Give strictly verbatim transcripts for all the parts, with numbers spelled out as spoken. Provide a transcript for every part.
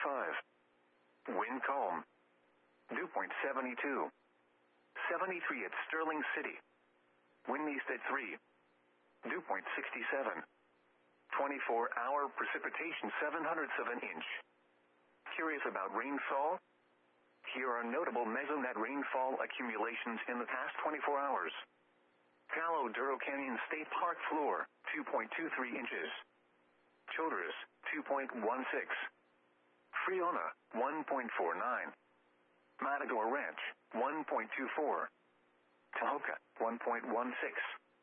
seventy-five. Wind calm. Dew point seventy-two. seventy-three at Sterling City. Wind east at three. Dew point sixty-seven. twenty-four hour precipitation seven hundredths of an inch. Curious about rainfall? Here are notable mesonet rainfall accumulations in the past twenty-four hours. Palo Duro Canyon State Park floor, two point two three inches. Childress, two point one six. Friona, one point four nine. Matador Ranch, one point two four. Tahoka, one point one six.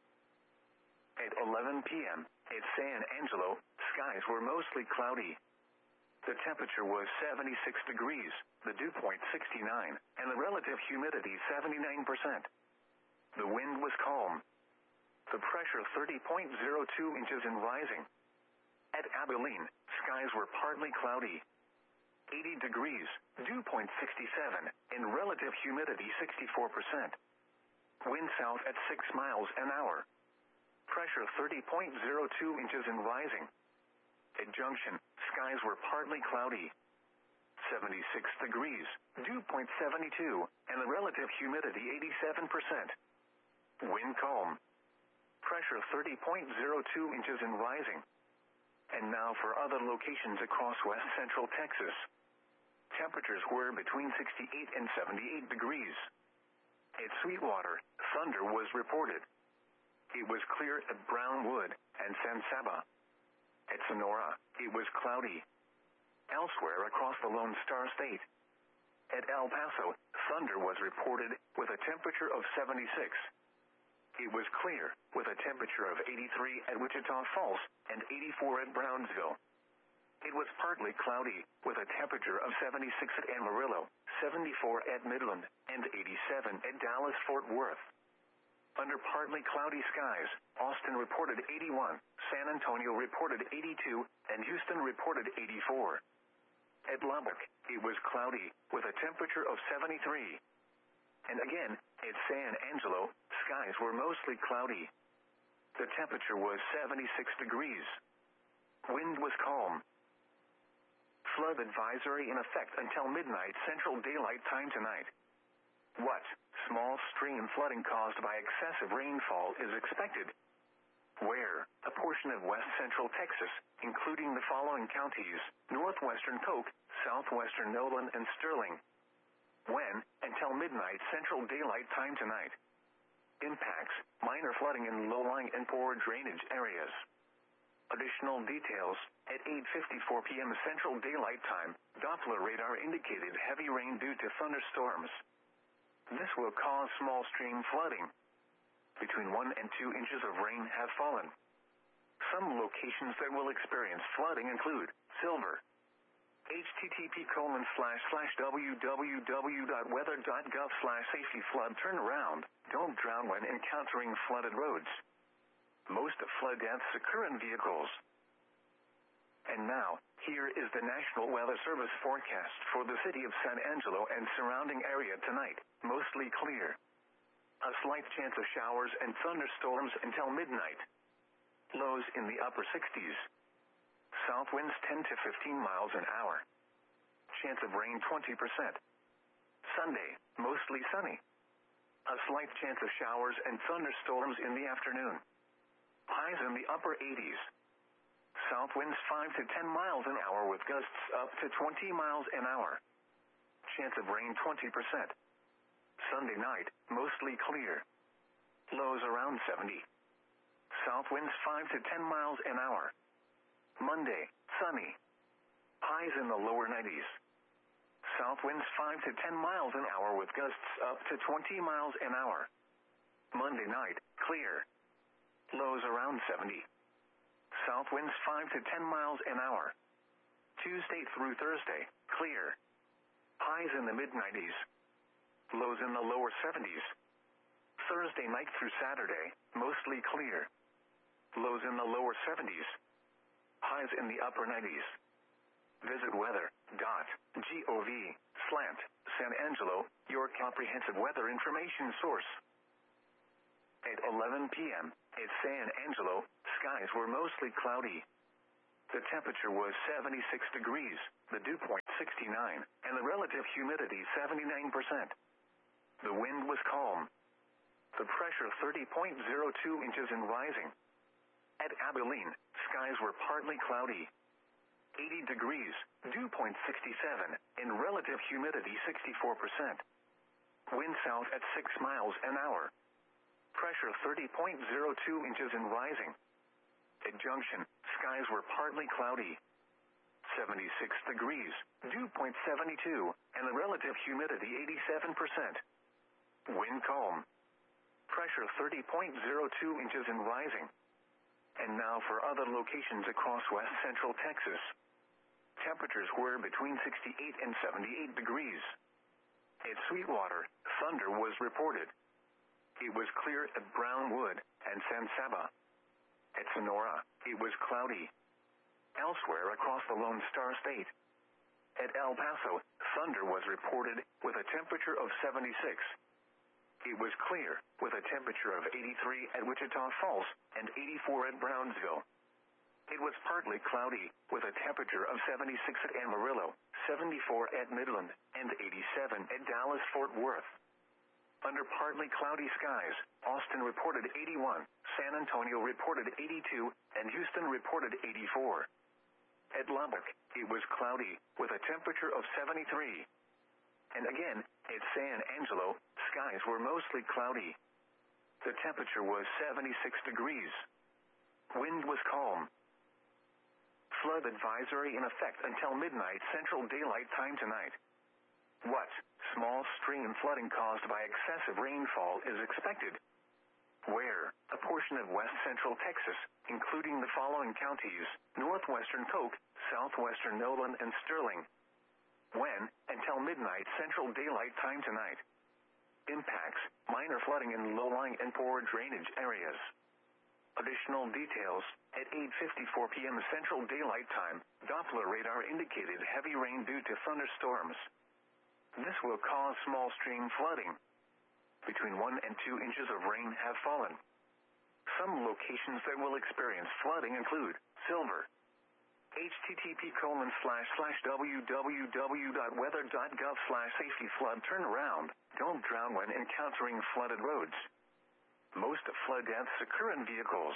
At eleven p.m., at San Angelo, skies were mostly cloudy. The temperature was seventy-six degrees, the dew point sixty-nine, and the relative humidity seventy-nine percent. The wind was calm. The pressure thirty point zero two inches and rising. At Abilene, skies were partly cloudy. eighty degrees, dew point sixty-seven, and relative humidity sixty-four percent. Wind south at six miles an hour. Pressure thirty point zero two inches and rising. At Junction, skies were partly cloudy. seventy-six degrees, dew point seventy-two, and the relative humidity eighty-seven percent. Wind calm. Pressure thirty point zero two inches and rising. And now for other locations across west central Texas. Temperatures were between sixty-eight and seventy-eight degrees. At Sweetwater, thunder was reported. It was clear at Brownwood and San Saba. At Sonora, it was cloudy. Elsewhere across the Lone Star State. At El Paso, thunder was reported with a temperature of seventy-six. It was clear, with a temperature of eighty-three at Wichita Falls and eighty-four at Brownsville. It was partly cloudy, with a temperature of seventy-six at Amarillo, seventy-four at Midland, and eighty-seven at Dallas-Fort Worth. Under partly cloudy skies, Austin reported eighty-one, San Antonio reported eighty-two, and Houston reported eighty-four. At Lubbock, it was cloudy, with a temperature of seventy-three. And again, at San Angelo, skies were mostly cloudy. The temperature was seventy-six degrees. Wind was calm. Flood advisory in effect until midnight Central Daylight Time tonight. What? Small stream flooding caused by excessive rainfall is expected. Where? A portion of west central Texas, including the following counties: northwestern Polk, southwestern Nolan, and Sterling. When? Until midnight Central Daylight Time tonight. Impacts: minor flooding in low-lying and poor drainage areas. Additional details: at eight fifty-four p.m. Central Daylight Time, Doppler radar indicated heavy rain due to thunderstorms. This will cause small stream flooding. Between one and two inches of rain have fallen. Some locations that will experience flooding include Silver. http colon slash slash www.weather.gov slash safety flood turnaround. Don't drown when encountering flooded roads. Most flood deaths occur in vehicles. And now, here is the National Weather Service forecast for the city of San Angelo and surrounding area tonight. Mostly clear. A slight chance of showers and thunderstorms until midnight. Lows in the upper sixties. South winds ten to fifteen miles an hour. Chance of rain twenty percent. Sunday, mostly sunny. A slight chance of showers and thunderstorms in the afternoon. Highs in the upper eighties. South winds five to ten miles an hour with gusts up to twenty miles an hour. Chance of rain twenty percent. Sunday night, mostly clear. Lows around seventy. South winds five to ten miles an hour. Monday, sunny. Highs in the lower nineties. South winds five to ten miles an hour with gusts up to twenty miles an hour. Monday night, clear. Lows around seventy. South winds five to ten miles an hour. Tuesday through Thursday, clear. Highs in the mid nineties. Lows in the lower seventies. Thursday night through Saturday, mostly clear. Lows in the lower seventies. Highs in the upper nineties. Visit weather.gov slant San Angelo, your comprehensive weather information source. At eleven p.m., at San Angelo, skies were mostly cloudy. The temperature was seventy-six degrees, the dew point sixty-nine, and the relative humidity seventy-nine percent. The wind was calm. The pressure thirty point zero two inches and rising. At Abilene, skies were partly cloudy. eighty degrees, dew point sixty-seven, and relative humidity sixty-four percent. Wind south at six miles an hour. Pressure thirty point zero two inches and rising. At Junction, skies were partly cloudy. seventy-six degrees, dew point seventy-two, and the relative humidity eighty-seven percent. Wind calm. Pressure thirty point zero two inches and rising. And now for other locations across west central Texas. Temperatures were between sixty-eight and seventy-eight degrees. At Sweetwater, thunder was reported. It was clear at Brownwood and San Saba. At Sonora, it was cloudy. Elsewhere across the Lone Star State. At El Paso, thunder was reported with a temperature of seventy-six. It was clear with a temperature of eighty-three at Wichita Falls and eighty-four at Brownsville. It was partly cloudy with a temperature of seventy-six at Amarillo, seventy-four at Midland, and eighty-seven at Dallas-Fort Worth. Under partly cloudy skies, Austin reported eighty-one, San Antonio reported eighty-two, and Houston reported eighty-four. At Lubbock, it was cloudy, with a temperature of seventy-three. And again, at San Angelo, skies were mostly cloudy. The temperature was seventy-six degrees. Wind was calm. Flood advisory in effect until midnight Central Daylight Time tonight. What small stream flooding caused by excessive rainfall is expected? Where? A portion of west central Texas, including the following counties: northwestern Polk, southwestern Nolan, and Sterling. When? Until midnight Central Daylight Time tonight. Impacts: minor flooding in low-lying and poor drainage areas. Additional details: at eight fifty-four p m Central Daylight Time, Doppler radar indicated heavy rain due to thunderstorms. This will cause small stream flooding. Between one and two inches of rain have fallen. Some locations that will experience flooding include Silver. http colon slash slash www.weather.gov slash safety flood turnaround. Don't drown when encountering flooded roads. Most flood deaths occur in vehicles.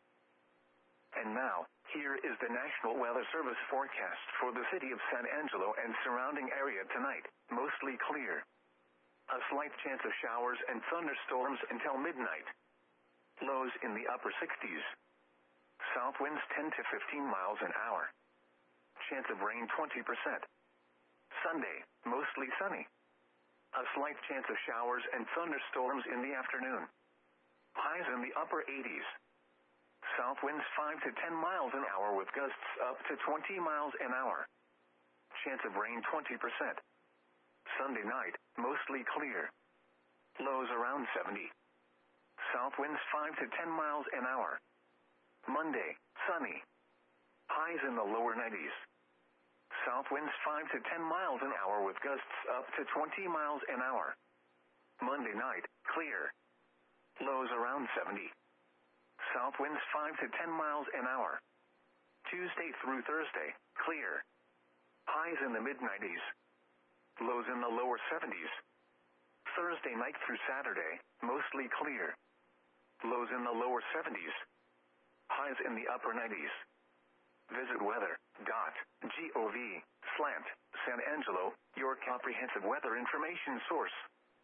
And now, here is the National Weather Service forecast for the city of San Angelo and surrounding area tonight. Mostly clear. A slight chance of showers and thunderstorms until midnight. Lows in the upper sixties. South winds ten to fifteen miles an hour. Chance of rain twenty percent. Sunday, mostly sunny. A slight chance of showers and thunderstorms in the afternoon. Highs in the upper eighties. South winds five to ten miles an hour with gusts up to twenty miles an hour. Chance of rain twenty percent. Sunday night, mostly clear. Lows around seventy. South winds five to ten miles an hour. Monday, sunny. Highs in the lower nineties. South winds five to ten miles an hour with gusts up to twenty miles an hour. Monday night, clear. Lows around seventy. South winds five to ten miles an hour. Tuesday through Thursday, clear. Highs in the mid nineties. Lows in the lower seventies. Thursday night through Saturday, mostly clear. Lows in the lower seventies. Highs in the upper nineties. Visit weather dot gov slant San Angelo, your comprehensive weather information source.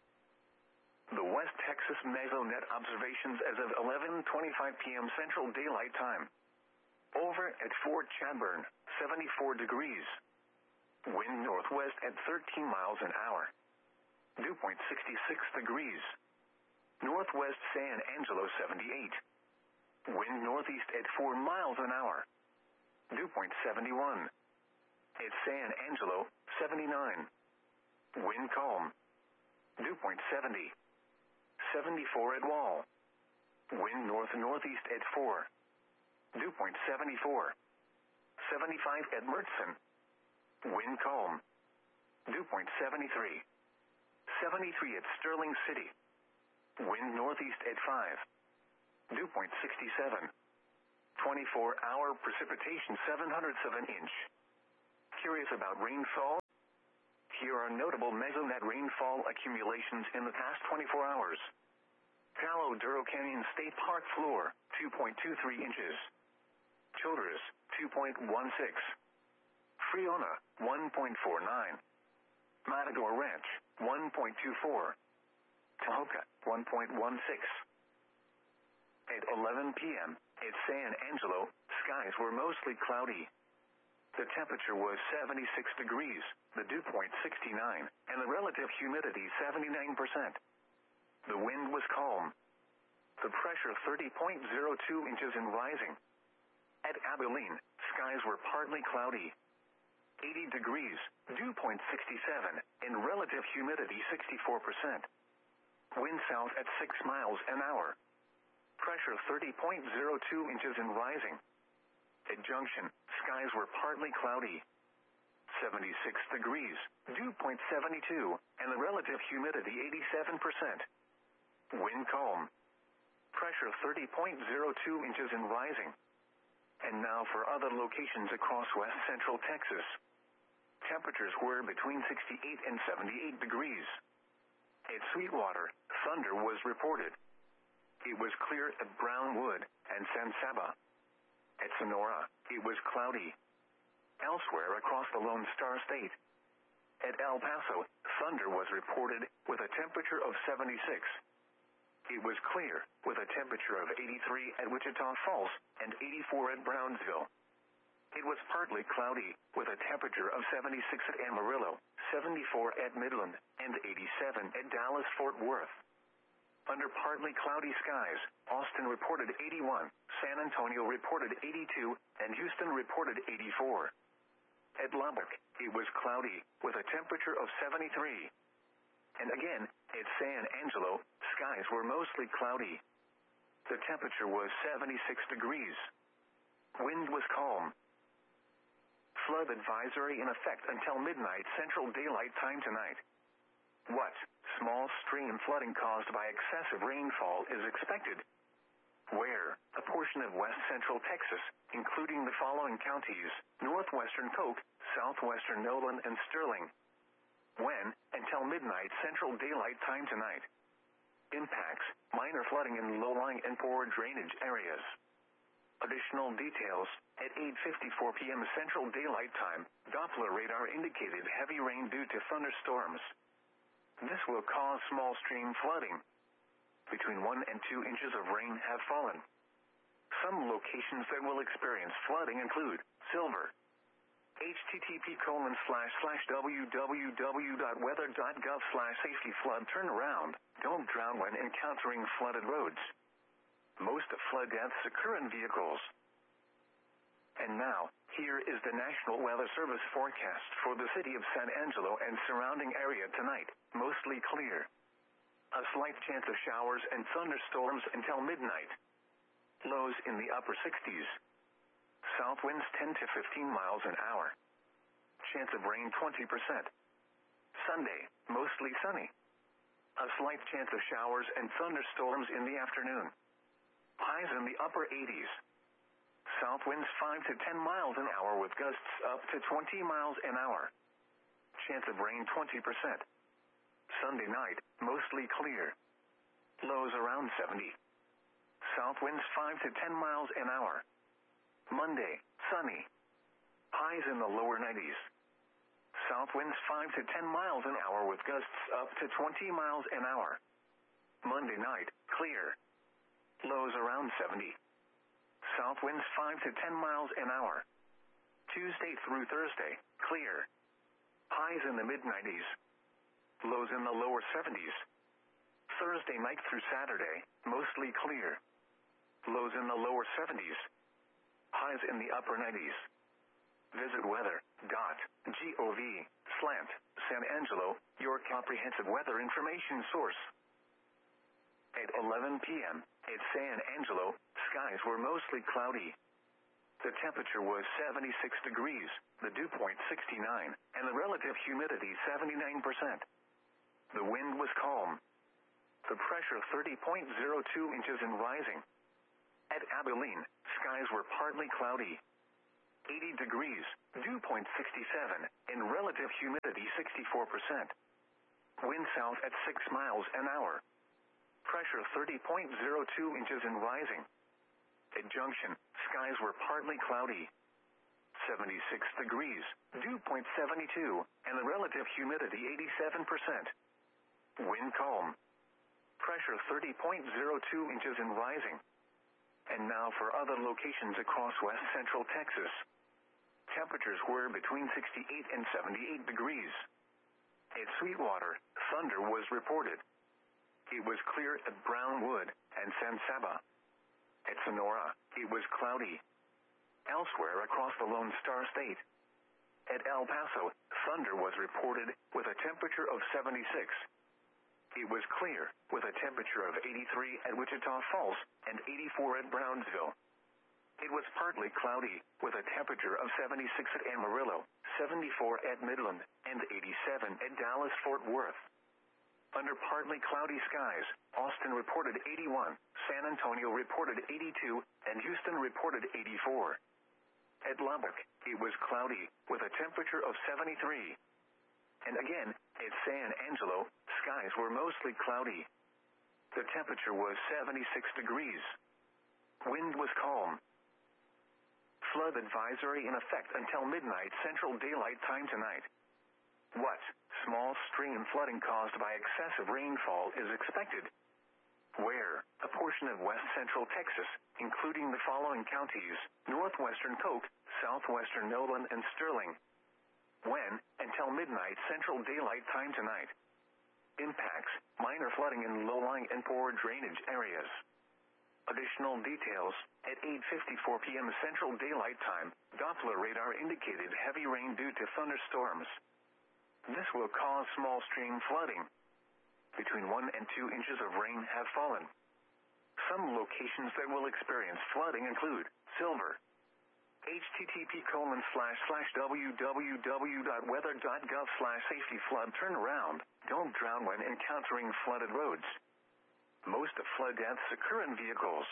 The West Texas Mesonet observations as of eleven twenty-five p m Central Daylight Time. Over at Fort Chadbourne, seventy-four degrees. Wind northwest at thirteen miles an hour. Dew point sixty-six degrees. Northwest San Angelo seventy-eight. Wind northeast at four miles an hour. Dew point seventy-one. At San Angelo, seventy-nine. Wind calm. Dew point seventy. seventy-four at Wall. Wind north-northeast at four. Dew point seventy-four. seventy-five at Mertzen. Wind calm. Dew point seventy-three. seventy-three at Sterling City. Wind northeast at five. Dew point sixty-seven. twenty-four hour precipitation seven hundred seven inch. Curious about rainfall? Here are notable mesonet rainfall accumulations in the past twenty-four hours. Palo Duro Canyon State Park floor, two point two three inches. Childress, two point one six. Friona, one point four nine. Matador Ranch, one point two four. Tahoka, one point one six. At eleven p m at San Angelo, skies were mostly cloudy. The temperature was seventy-six degrees, the dew point sixty-nine, and the relative humidity seventy-nine percent. The wind was calm. The pressure thirty point zero two inches and rising. At Abilene, skies were partly cloudy. eighty degrees, dew point sixty-seven, and relative humidity sixty-four percent. Wind south at six miles an hour. Pressure thirty point zero two inches and rising. At Junction, skies were partly cloudy. seventy-six degrees, dew point seventy-two, and the relative humidity eighty-seven percent. Wind calm. Pressure thirty point zero two inches and rising. And now for other locations across west central Texas. Temperatures were between sixty-eight and seventy-eight degrees. At Sweetwater, thunder was reported. It was clear at Brownwood and San Saba. At Sonora, it was cloudy. Elsewhere across the Lone Star State. At El Paso, thunder was reported with a temperature of seventy-six. It was clear with a temperature of eighty-three at Wichita Falls and eighty-four at Brownsville. It was partly cloudy with a temperature of seventy-six at Amarillo, seventy-four at Midland, and eighty-seven at Dallas-Fort Worth. Under partly cloudy skies, Austin reported eighty-one, San Antonio reported eighty-two, and Houston reported eighty-four. At Lubbock, it was cloudy, with a temperature of seventy-three. And again, at San Angelo, skies were mostly cloudy. The temperature was seventy-six degrees. Wind was calm. Flood advisory in effect until midnight Central Daylight Time tonight. What small stream flooding caused by excessive rainfall is expected? Where? A portion of west central Texas, including the following counties: northwestern Polk, southwestern Nolan, and Sterling. When? Until midnight Central Daylight Time tonight. Impacts: minor flooding in low-lying and poor drainage areas. Additional details: at eight fifty-four p m Central Daylight Time, Doppler radar indicated heavy rain due to thunderstorms. This will cause small stream flooding. Between one and two inches of rain have fallen. Some locations that will experience flooding include Silver. http colon slash slash www.weather.gov slash safety flood turnaround. Don't drown when encountering flooded roads. Most flood deaths occur in vehicles. And now, here is the National Weather Service forecast for the city of San Angelo and surrounding area tonight. Mostly clear. A slight chance of showers and thunderstorms until midnight. Lows in the upper sixties. South winds ten to fifteen miles an hour. Chance of rain twenty percent. Sunday, mostly sunny. A slight chance of showers and thunderstorms in the afternoon. Highs in the upper eighties. South winds five to ten miles an hour with gusts up to twenty miles an hour. Chance of rain twenty percent. Sunday night, mostly clear. Lows around seventy. South winds five to ten miles an hour. Monday, sunny. Highs in the lower nineties. South winds five to ten miles an hour with gusts up to twenty miles an hour. Monday night, clear. Lows around seventy. South winds five to ten miles an hour. Tuesday through Thursday, clear. Highs in the mid nineties. Lows in the lower seventies. Thursday night through Saturday, mostly clear. Lows in the lower seventies. Highs in the upper nineties. Visit weather dot gov slant San Angelo, your comprehensive weather information source. At eleven p m at San Angelo, skies were mostly cloudy. The temperature was seventy-six degrees, the dew point sixty-nine, and the relative humidity seventy-nine percent. The wind was calm. The pressure thirty point zero two inches and rising. At Abilene, skies were partly cloudy. eighty degrees, dew point sixty-seven, and relative humidity sixty-four percent. Wind south at six miles an hour. Pressure thirty point zero two inches and rising. At Junction, skies were partly cloudy. seventy-six degrees, dew point seventy-two, and the relative humidity eighty-seven percent. Wind calm. Pressure thirty point zero two inches and rising. And now for other locations across west central Texas. Temperatures were between sixty-eight and seventy-eight degrees. At Sweetwater, thunder was reported. It was clear at Brownwood and San Saba. At Sonora, it was cloudy. Elsewhere across the Lone Star State. At El Paso, thunder was reported with a temperature of seventy-six. It was clear with a temperature of eighty-three at Wichita Falls and eighty-four at Brownsville. It was partly cloudy with a temperature of seventy-six at Amarillo, seventy-four at Midland, and eighty-seven at Dallas-Fort Worth. Under partly cloudy skies, Austin reported eighty-one, San Antonio reported eighty-two, and Houston reported eighty-four. At Lubbock, it was cloudy with a temperature of seventy-three. And again, at San Angelo, skies were mostly cloudy. The temperature was seventy-six degrees. Wind was calm. Flood advisory in effect until midnight Central Daylight Time tonight. What? Small stream flooding caused by excessive rainfall is expected. Where? A portion of west central Texas, including the following counties: northwestern Polk, southwestern Nolan, and Sterling. When? Until midnight Central Daylight Time tonight. Impacts: minor flooding in low-lying and poor drainage areas. Additional details: at eight fifty-four p m Central Daylight Time, Doppler radar indicated heavy rain due to thunderstorms. This will cause small stream flooding. Between one and two inches of rain have fallen. Some locations that will experience flooding include Silver. http colon slash slash www.weather.gov slash safety flood turnaround. Don't drown when encountering flooded roads. Most of flood deaths occur in vehicles.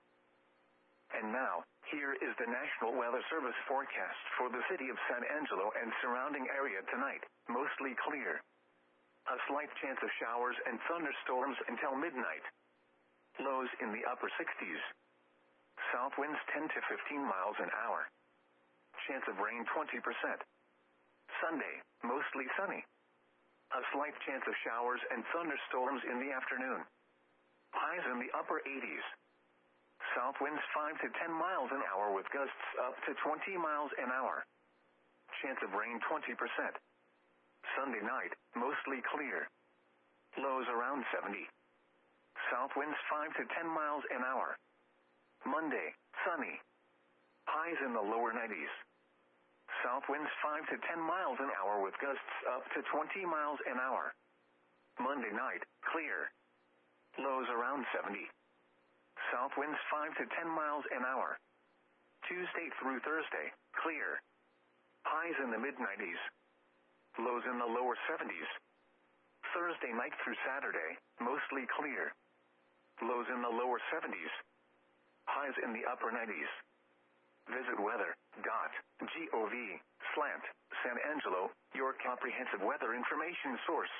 And now, here is the National Weather Service forecast for the city of San Angelo and surrounding area tonight. Mostly clear. A slight chance of showers and thunderstorms until midnight. Lows in the upper sixties. South winds ten to fifteen miles an hour. Chance of rain twenty percent. Sunday, mostly sunny. A slight chance of showers and thunderstorms in the afternoon. Highs in the upper eighties. South winds five to ten miles an hour with gusts up to twenty miles an hour. Chance of rain twenty percent. Sunday night, mostly clear. Lows around seventy. South winds five to ten miles an hour. Monday, sunny. Highs in the lower nineties. South winds five to ten miles an hour with gusts up to twenty miles an hour. Monday night, clear. Lows around seventy. South winds five to ten miles an hour. Tuesday through Thursday, clear. Highs in the mid nineties. Lows in the lower seventies. Thursday night through Saturday, mostly clear. Lows in the lower seventies. Highs in the upper nineties. Visit weather.gov slant San Angelo, your comprehensive weather information source.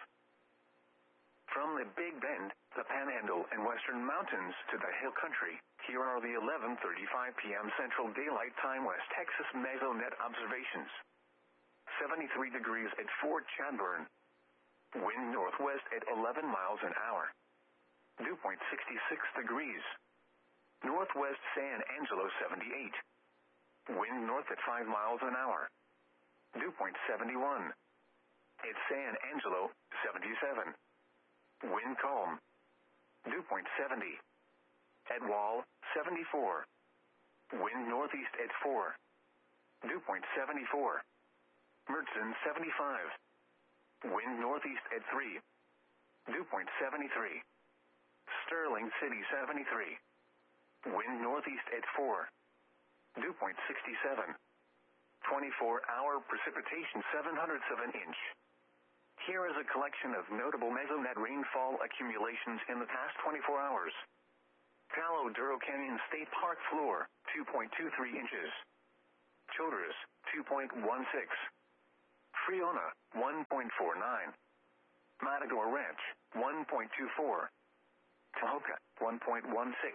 From the Big Bend, the Panhandle, and Western Mountains to the Hill Country, here are the eleven thirty-five p m Central Daylight Time West Texas Mesonet observations. seventy-three degrees at Fort Chadbourne. Wind northwest at eleven miles an hour. Dew point sixty-six degrees. Northwest San Angelo seventy-eight. Wind north at five miles an hour. Dew point seventy-one. At San Angelo, seventy-seven. Wind calm. Dew point seventy. At Wall, seventy-four. Wind northeast at four. Dew point seventy-four. Mertzen, seventy-five. Wind northeast at three. Dew point seventy-three. Sterling City, seventy-three. Wind northeast at four. Dew point sixty-seven. twenty-four hour precipitation seven hundredths of an inch. Here is a collection of notable mesonet rainfall accumulations in the past twenty-four hours. Palo Duro Canyon State Park floor, two point two three inches. Childress, two point one six. Friona, one point four nine. Matador Ranch, one point two four. Tahoka, one point one six.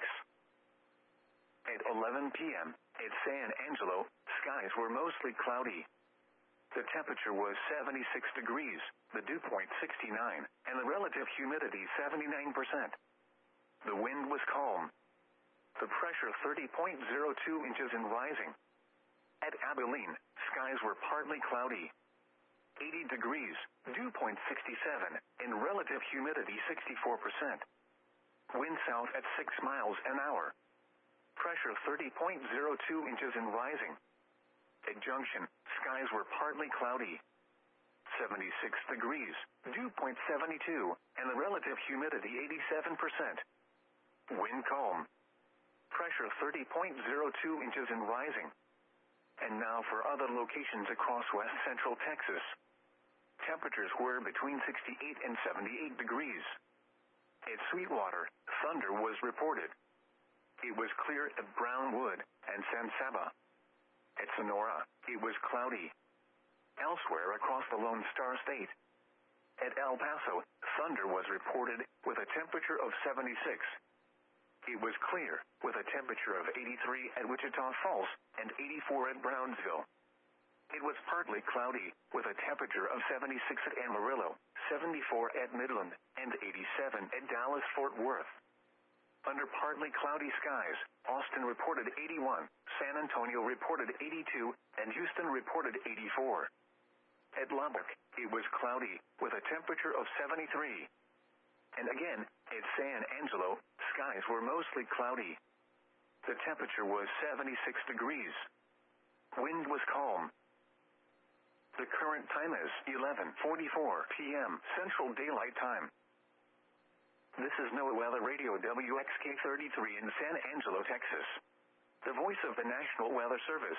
At eleven p.m., at San Angelo, skies were mostly cloudy. The temperature was seventy-six degrees, the dew point sixty-nine, and the relative humidity seventy-nine percent. The wind was calm. The pressure thirty point zero two inches and rising. At Abilene, skies were partly cloudy. eighty degrees, dew point sixty-seven, and relative humidity sixty-four percent. Wind south at six miles an hour. Pressure thirty point zero two inches and rising. At Junction, skies were partly cloudy. seventy-six degrees, dew point seventy-two, and the relative humidity eighty-seven percent. Wind calm. Pressure thirty point zero two inches and rising. And now for other locations across west central Texas. Temperatures were between sixty-eight and seventy-eight degrees. At Sweetwater, thunder was reported. It was clear at Brownwood and San Saba. At Sonora, it was cloudy. Elsewhere across the Lone Star State. At El Paso, thunder was reported with a temperature of seventy-six. It was clear with a temperature of eighty-three at Wichita Falls and eighty-four at Brownsville. It was partly cloudy with a temperature of seventy-six at Amarillo, seventy-four at Midland, and eighty-seven at Dallas-Fort Worth. Under partly cloudy skies, Austin reported eighty-one, San Antonio reported eighty-two, and Houston reported eighty-four. At Lubbock, it was cloudy with a temperature of seventy-three. And again, at San Angelo, skies were mostly cloudy. The temperature was seventy-six degrees. Wind was calm. The current time is eleven forty-four p.m. Central Daylight Time. This is NOAA Weather Radio W X K thirty-three in San Angelo, Texas. The voice of the National Weather Service.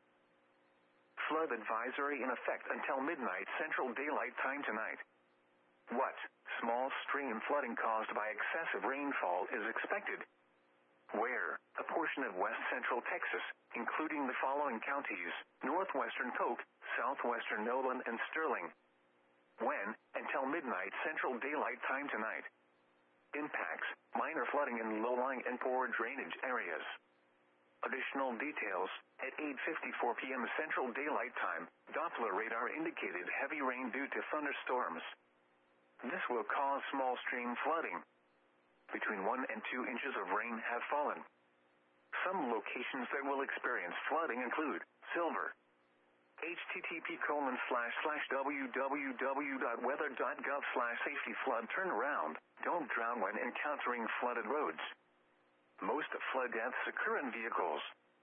Flood advisory in effect until midnight Central Daylight Time tonight. What small stream flooding caused by excessive rainfall is expected? Where? A portion of west central Texas, including the following counties: northwestern Polk, southwestern Nolan, and Sterling. When? Until midnight Central Daylight Time tonight. Impacts: minor flooding in low-lying and poor drainage areas. Additional details: at eight fifty-four p.m. Central Daylight Time, Doppler radar indicated heavy rain due to thunderstorms. This will cause small stream flooding. Between one and two inches of rain have fallen. Some locations that will experience flooding include Silver. http colon slash slash www.weather.gov slash safety flood turnaround. Don't drown when encountering flooded roads. Most flood deaths occur in vehicles.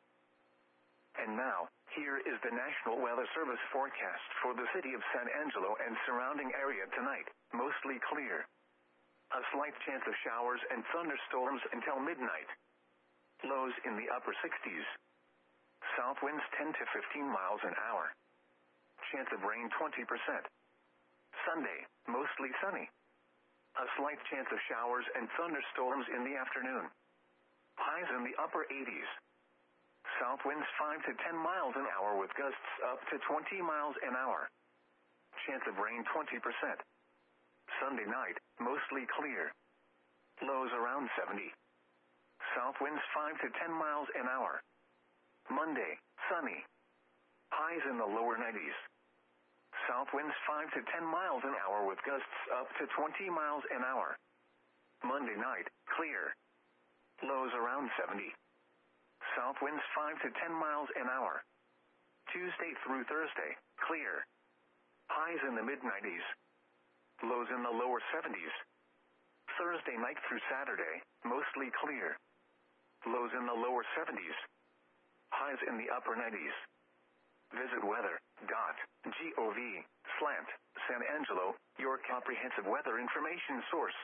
And now, here is the National Weather Service forecast for the city of San Angelo and surrounding area tonight. Mostly clear. A slight chance of showers and thunderstorms until midnight. Lows in the upper sixties. South winds ten to fifteen miles an hour. Chance of rain twenty percent. Sunday, mostly sunny. A slight chance of showers and thunderstorms in the afternoon. Highs in the upper eighties. South winds five to ten miles an hour with gusts up to twenty miles an hour. Chance of rain twenty percent. Sunday night, mostly clear. Lows around seventy. South winds five to ten miles an hour. Monday, sunny. Highs in the lower nineties. South winds five to ten miles an hour with gusts up to twenty miles an hour. Monday night, clear. Lows around seventy. South winds five to ten miles an hour. Tuesday through Thursday, clear. Highs in the mid nineties. Lows in the lower seventies. Thursday night through Saturday, mostly clear. Lows in the lower seventies. Highs in the upper nineties. Visit weather.gov slant San Angelo, your comprehensive weather information source.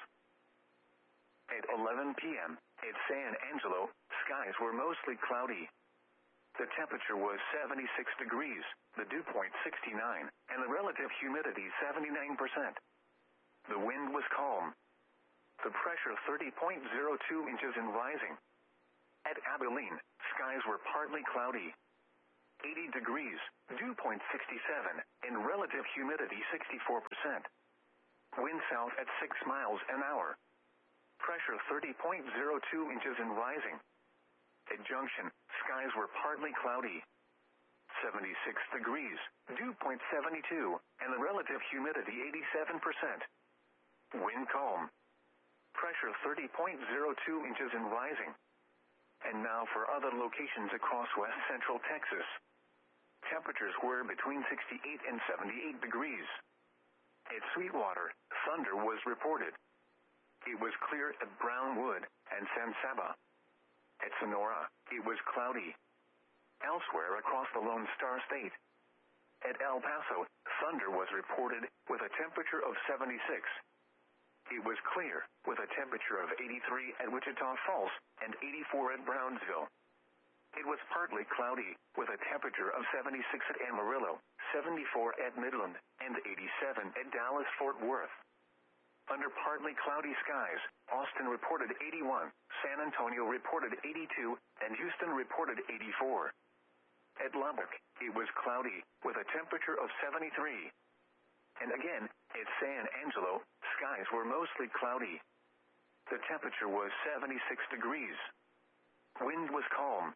At eleven p.m., at San Angelo, skies were mostly cloudy. The temperature was seventy-six degrees, the dew point sixty-nine, and the relative humidity seventy-nine percent. The wind was calm. The pressure thirty point zero two inches and rising. At Abilene, skies were partly cloudy. eighty degrees, dew point sixty-seven, and relative humidity sixty-four percent. Wind south at six miles an hour. Pressure thirty point zero two inches and rising. At Junction, skies were partly cloudy. seventy-six degrees, dew point seventy-two, and the relative humidity eighty-seven percent. Wind calm. Pressure thirty point zero two inches and rising. And now for other locations across west central Texas. Temperatures were between sixty-eight and seventy-eight degrees. At Sweetwater, thunder was reported. It was clear at Brownwood and San Saba. At Sonora, it was cloudy. Elsewhere across the Lone Star State. At El Paso, thunder was reported with a temperature of seventy-six. It was clear with a temperature of eighty-three at Wichita Falls and eighty-four at Brownsville. It was partly cloudy with a temperature of seventy-six at Amarillo, seventy-four at Midland, and eighty-seven at Dallas-Fort Worth. Under partly cloudy skies, Austin reported eighty-one, San Antonio reported eighty-two, and Houston reported eighty-four. At Lubbock, it was cloudy with a temperature of seventy-three. And again, at San Angelo, skies were mostly cloudy. The temperature was seventy-six degrees. Wind was calm.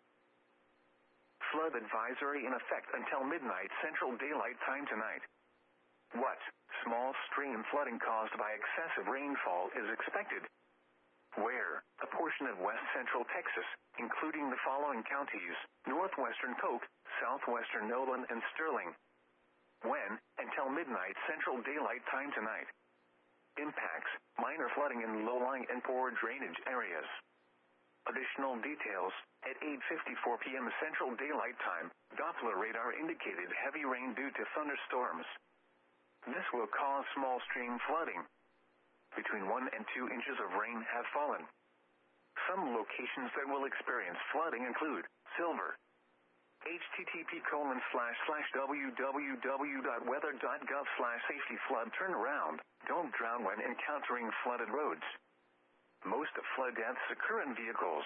Flood advisory in effect until midnight Central Daylight Time tonight. What? Small stream flooding caused by excessive rainfall is expected. Where? A portion of west central Texas, including the following counties: northwestern Polk, southwestern Nolan, and Sterling. When? Until midnight Central Daylight Time tonight. Impacts: minor flooding in low-lying and poor drainage areas. Additional details: at eight fifty-four p m Central Daylight Time, Doppler radar indicated heavy rain due to thunderstorms. This will cause small stream flooding. Between one and two inches of rain have fallen. Some locations that will experience flooding include Silver. H T T P colon slash slash www.weather.gov slash safety flood turnaround. Don't drown when encountering flooded roads. Most flood deaths occur in vehicles.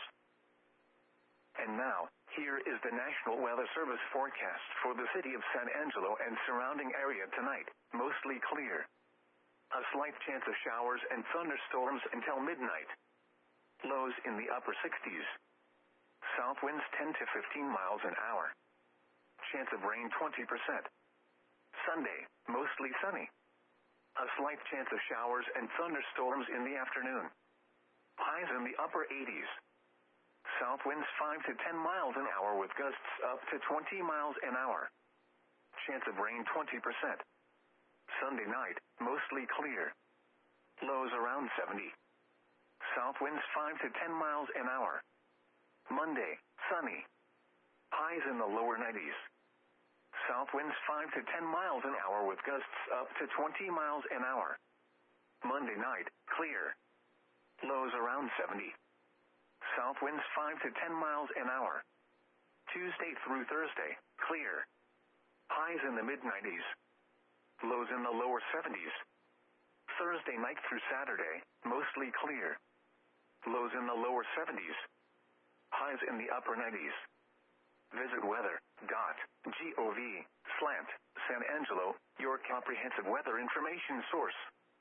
And now, here is the National Weather Service forecast for the city of San Angelo and surrounding area tonight. Mostly clear. A slight chance of showers and thunderstorms until midnight. Lows in the upper sixties. South winds ten to fifteen miles an hour. Chance of rain twenty percent. Sunday, mostly sunny. A slight chance of showers and thunderstorms in the afternoon. Highs in the upper eighties. South winds five to ten miles an hour with gusts up to twenty miles an hour. Chance of rain twenty percent. Sunday night, mostly clear. Lows around seventy. South winds five to ten miles an hour. Monday, sunny. Highs in the lower nineties. South winds five to ten miles an hour with gusts up to twenty miles an hour. Monday night, clear. Lows around seventy. South winds five to ten miles an hour. Tuesday through Thursday, clear. Highs in the mid nineties. Lows in the lower seventies. Thursday night through Saturday, mostly clear. Lows in the lower seventies. Highs in the upper nineties. Visit weather dot gov slash San Angelo, your comprehensive weather information source.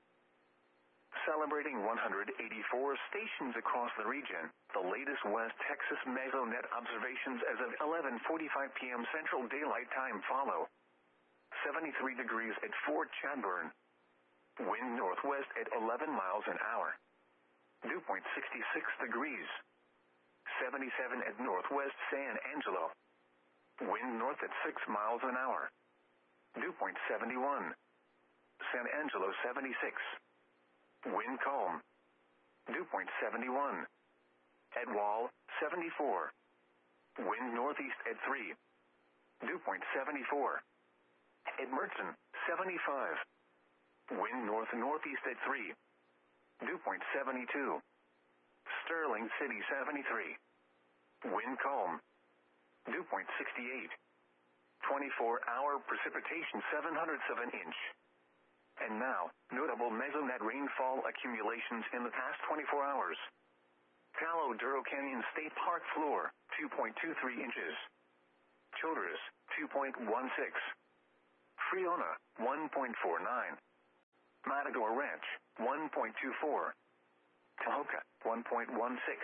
Celebrating one hundred eighty-four stations across the region, the latest West Texas Mesonet observations as of eleven forty-five p m Central Daylight Time follow. seventy-three degrees at Fort Chadbourne. Wind northwest at eleven miles an hour. Dew point sixty-six degrees. seventy-seven at northwest San Angelo. Wind north at six miles an hour. Dew point seventy-one. San Angelo seventy-six. Wind calm. Dew point seventy-one. At Wall, seventy-four. Wind northeast at three. Dew point seventy-four. At Mertzen, seventy-five. Wind north-northeast at three. Dew point seventy-two. Sterling City seventy-three. Wind calm. Dew point sixty-eight. twenty-four hour precipitation seven hundredths of an inch. And now, notable mesonet rainfall accumulations in the past twenty-four hours. Palo Duro Canyon State Park floor, two point two three inches. Childress, two point one six. Friona, one point four nine. Matador Ranch, one point two four. Tahoka, one point one six.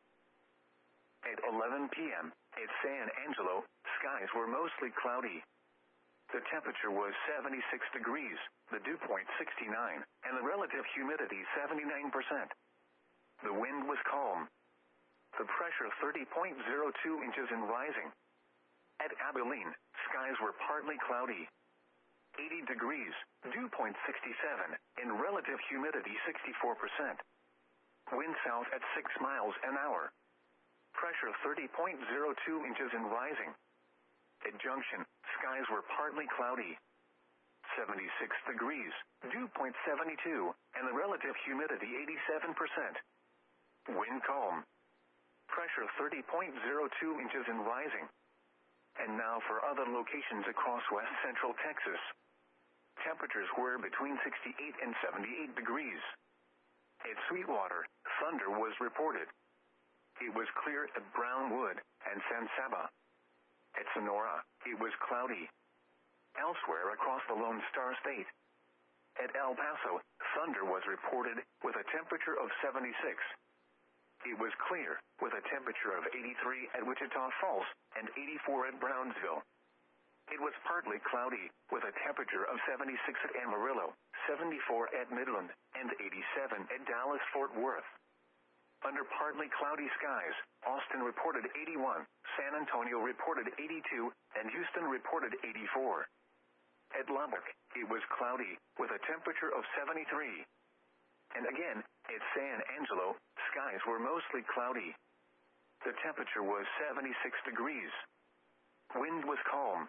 At eleven p.m., at San Angelo, skies were mostly cloudy. The temperature was seventy-six degrees, the dew point sixty-nine, and the relative humidity seventy-nine percent. The wind was calm. The pressure thirty point zero two inches and rising. At Abilene, skies were partly cloudy. eighty degrees, dew point sixty-seven, and relative humidity sixty-four percent. Wind south at six miles an hour. Pressure thirty point zero two inches and rising. At Junction, skies were partly cloudy. seventy-six degrees, dew point seventy-two, and the relative humidity eighty-seven percent. Wind calm. Pressure thirty point zero two inches and rising. And now for other locations across west central Texas. Temperatures were between sixty-eight and seventy-eight degrees. At Sweetwater, thunder was reported. It was clear at Brownwood and San Saba. At Sonora, it was cloudy. Elsewhere across the Lone Star State. At El Paso, thunder was reported with a temperature of seventy-six. It was clear with a temperature of eighty-three at Wichita Falls and eighty-four at Brownsville. It was partly cloudy with a temperature of seventy-six at Amarillo, seventy-four at Midland, and eighty-seven at Dallas-Fort Worth. Under partly cloudy skies, Austin reported eighty-one, San Antonio reported eighty-two, and Houston reported eighty-four. At Lubbock, it was cloudy with a temperature of seventy-three. And again, at San Angelo, skies were mostly cloudy. The temperature was seventy-six degrees. Wind was calm.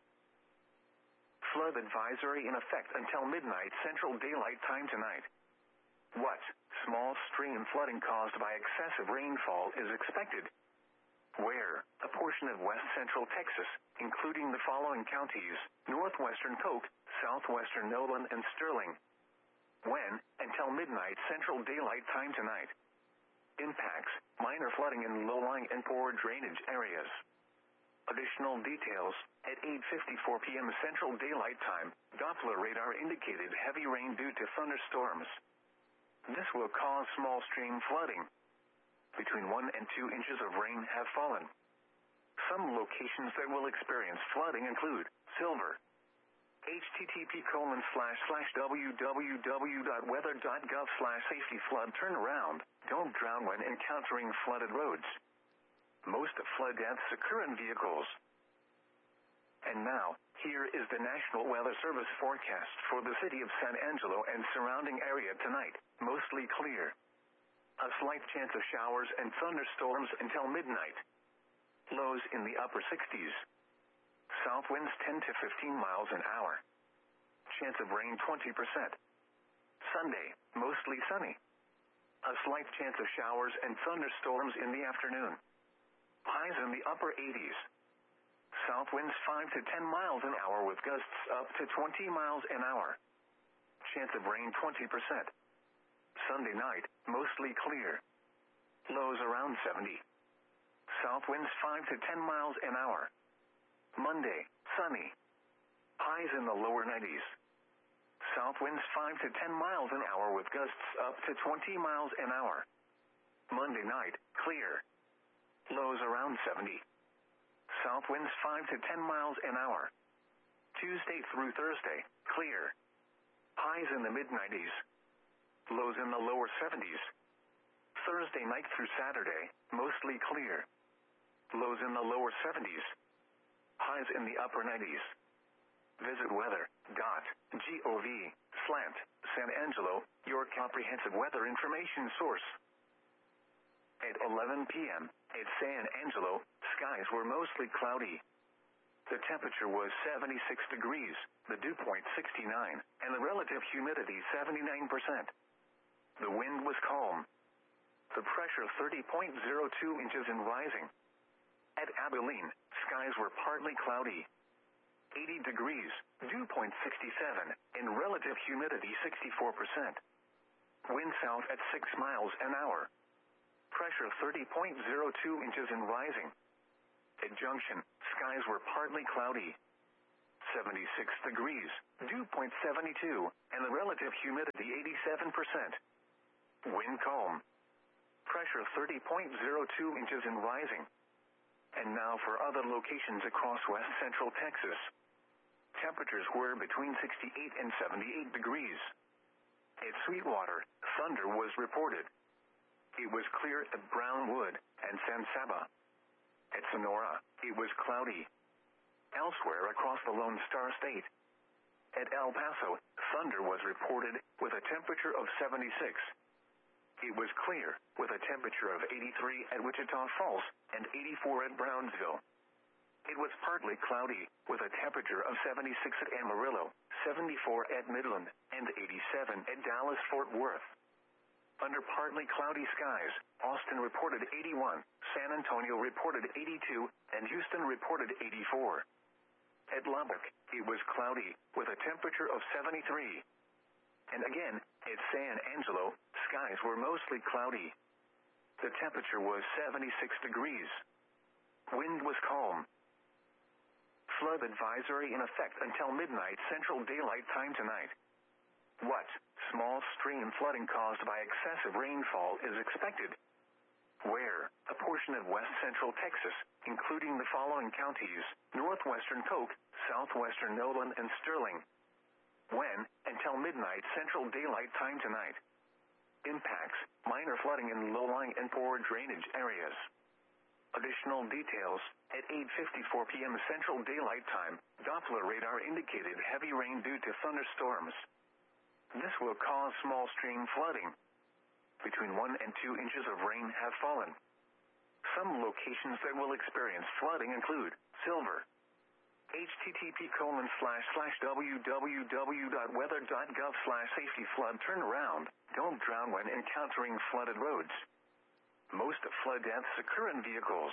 Flood advisory in effect until midnight Central Daylight Time tonight. What small stream flooding caused by excessive rainfall is expected? Where? A portion of west central Texas, including the following counties: northwestern Polk, southwestern Nolan, and Sterling. When? Until midnight Central Daylight Time tonight. Impacts: minor flooding in low-lying and poor drainage areas. Additional details: at eight fifty-four p.m. Central Daylight Time, Doppler radar indicated heavy rain due to thunderstorms. This will cause small stream flooding. Between one and two inches of rain have fallen. Some locations that will experience flooding include Silver. http colon slash slash www.weather.gov slash safety flood turnaround. Don't drown when encountering flooded roads. Most flood deaths occur in vehicles. And now, here is the National Weather Service forecast for the city of San Angelo and surrounding area tonight. Mostly clear. A slight chance of showers and thunderstorms until midnight. Lows in the upper sixties. South winds ten to fifteen miles an hour. Chance of rain twenty percent. Sunday, mostly sunny. A slight chance of showers and thunderstorms in the afternoon. Highs in the upper eighties. South winds five to ten miles an hour with gusts up to twenty miles an hour. Chance of rain twenty percent. Sunday night, mostly clear. Lows around seventy. South winds five to ten miles an hour. Monday, sunny. Highs in the lower nineties. South winds five to ten miles an hour with gusts up to twenty miles an hour. Monday night, clear. Lows around seventy. South winds five to ten miles an hour. Tuesday through Thursday, clear. Highs in the mid nineties. Lows in the lower seventies. Thursday night through Saturday, mostly clear. Lows in the lower seventies. Highs in the upper nineties. Visit weather dot gov slash San Angelo, your comprehensive weather information source. At eleven p.m., at San Angelo, skies were mostly cloudy. The temperature was seventy-six degrees, the dew point sixty-nine, and the relative humidity seventy-nine percent. The wind was calm. The pressure thirty point zero two inches and rising. At Abilene, skies were partly cloudy. eighty degrees, dew point sixty-seven, and relative humidity sixty-four percent. Wind south at six miles an hour. Pressure thirty point zero two inches and rising. At Junction, skies were partly cloudy. seventy-six degrees, dew point seventy-two, and the relative humidity eighty-seven percent. Wind calm. Pressure thirty point zero two inches and rising. And now for other locations across west central Texas. Temperatures were between sixty-eight and seventy-eight degrees. At Sweetwater, thunder was reported. It was clear at Brownwood and San Saba. At Sonora, it was cloudy. Elsewhere across the Lone Star State. At El Paso, thunder was reported with a temperature of seventy-six. It was clear with a temperature of eighty-three at Wichita Falls and eighty-four at Brownsville. It was partly cloudy with a temperature of seventy-six at Amarillo, seventy-four at Midland, and eighty-seven at Dallas-Fort Worth. Under partly cloudy skies, Austin reported eighty-one, San Antonio reported eighty-two, and Houston reported eighty-four. At Lubbock, it was cloudy, with a temperature of seventy-three. And again, at San Angelo, skies were mostly cloudy. The temperature was seventy-six degrees. Wind was calm. Flood advisory in effect until midnight Central Daylight Time tonight. What small stream flooding caused by excessive rainfall is expected? Where? A portion of west central Texas, including the following counties: northwestern Polk, southwestern Nolan, and Sterling. When? Until midnight Central Daylight Time tonight. Impacts: minor flooding in low-lying and poor drainage areas. Additional details: at eight fifty-four p m Central Daylight Time, Doppler radar indicated heavy rain due to thunderstorms. This will cause small stream flooding. Between one and two inches of rain have fallen. Some locations that will experience flooding include Silver. http colon slash slash www.weather.gov slash safety flood turnaround. Don't drown when encountering flooded roads. Most flood deaths occur in vehicles.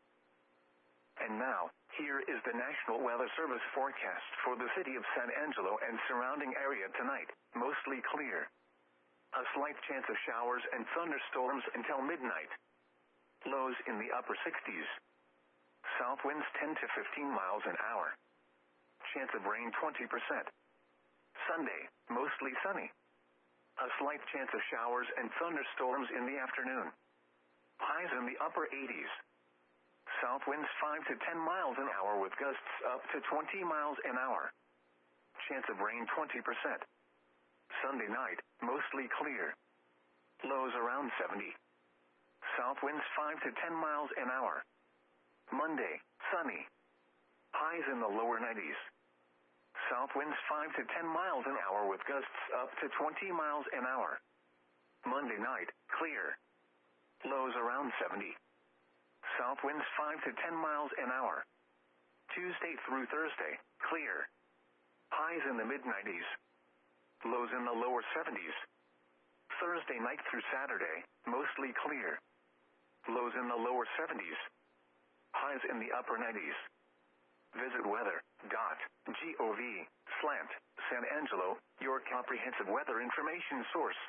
And now, here is the National Weather Service forecast for the city of San Angelo and surrounding area tonight. Mostly clear. A slight chance of showers and thunderstorms until midnight. Lows in the upper sixties. South winds ten to fifteen miles an hour. Chance of rain twenty percent. Sunday, mostly sunny. A slight chance of showers and thunderstorms in the afternoon. Highs in the upper eighties. South winds five to ten miles an hour with gusts up to twenty miles an hour. Chance of rain twenty percent. Sunday night, mostly clear. Lows around seventy. South winds five to ten miles an hour. Monday, sunny. Highs in the lower nineties. South winds five to ten miles an hour with gusts up to twenty miles an hour. Monday night, clear. Lows around seventy. South winds five to ten miles an hour. Tuesday through Thursday, clear. Highs in the mid nineties. Lows in the lower seventies. Thursday night through Saturday, mostly clear. Lows in the lower seventies. Highs in the upper nineties. Visit weather.gov slant San Angelo, your comprehensive weather information source.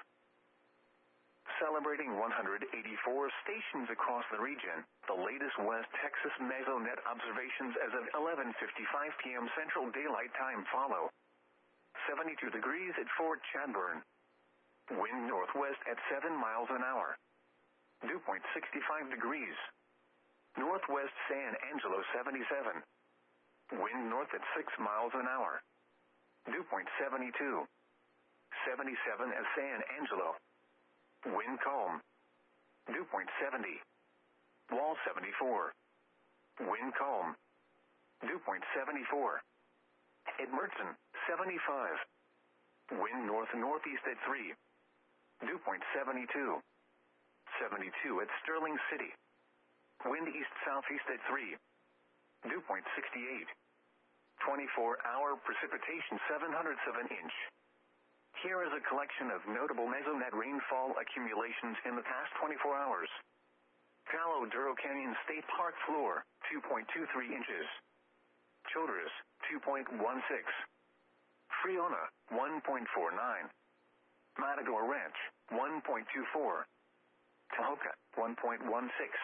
Celebrating one hundred eighty-four stations across the region, the latest West Texas Mesonet observations as of eleven fifty-five p m Central Daylight Time follow. seventy-two degrees at Fort Chadbourne. Wind northwest at seven miles an hour. Dew point sixty-five degrees. Northwest San Angelo seventy-seven. Wind north at six miles an hour. Dew point seventy-two. seventy-seven at San Angelo. Wind calm. Dew point seventy. Wall seventy-four. Wind calm. Dew point seventy-four. At Mertzen, seventy-five. Wind north-northeast at three. Dew point seventy-two. seventy-two at Sterling City. Wind east-southeast at three. Dew point sixty-eight. twenty-four hour precipitation seven hundredths of an inch. Here is a collection of notable Mesonet rainfall accumulations in the past twenty-four hours. Palo Duro Canyon State Park floor, two point two three inches. Childress, two point one six. Friona, one point four nine. Matador Ranch, one point two four. Tahoka, one point one six.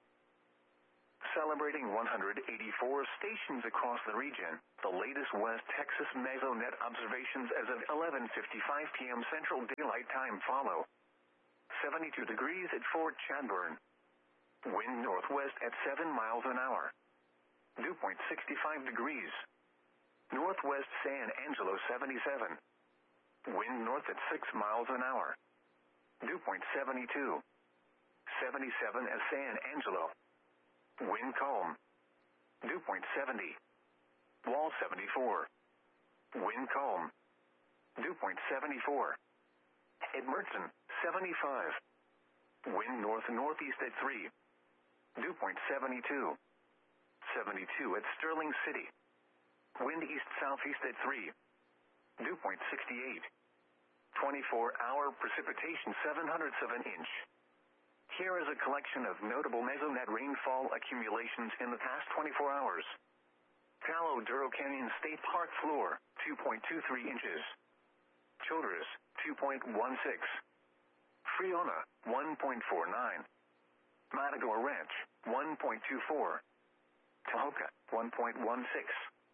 Celebrating one hundred eighty-four stations across the region, the latest West Texas Mesonet observations as of eleven fifty-five p m Central Daylight Time follow. seventy-two degrees at Fort Chadbourne. Wind northwest at seven miles an hour. Dew point sixty-five degrees. Northwest San Angelo seventy-seven. Wind north at six miles an hour. Dew point seventy-two. seventy-seven at San Angelo. Wind calm. Dew point seventy. Wall seventy-four. Wind calm. Dew point seventy-four. At Mertzen, seventy-five. Wind north-northeast at three. Dew point seventy-two. seventy-two at Sterling City. Wind east-southeast at three. Dew point sixty-eight. twenty-four hour precipitation seven hundredths of an inch. Here is a collection of notable Mesonet rainfall accumulations in the past twenty-four hours. Palo Duro Canyon State Park floor, two point two three inches. Childress, two point one six. Friona, one point four nine. Matador Ranch, one point two four. Tahoka, one point one six.